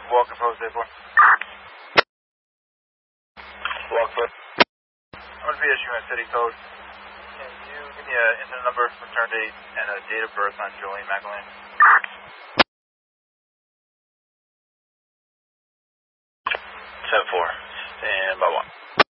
Walker Post 84. Walker. I'm going to be issuing a city code. Can you give me an incident number, return date, and a date of birth on Jolene McElwain? 10-4. Stand by 1.